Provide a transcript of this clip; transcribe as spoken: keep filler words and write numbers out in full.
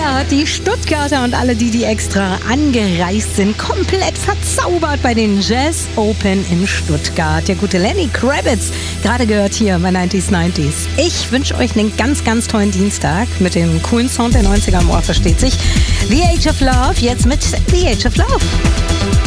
Er hat die Stuttgarter und alle, die die extra angereist sind, komplett verzaubert bei den Jazz Open in Stuttgart. Der gute Lenny Kravitz, gerade gehört hier bei neunzig neunzig. Ich wünsche euch einen ganz, ganz tollen Dienstag mit dem coolen Sound der neunziger im Ohr, versteht sich. The Age of Love, jetzt mit The Age of Love.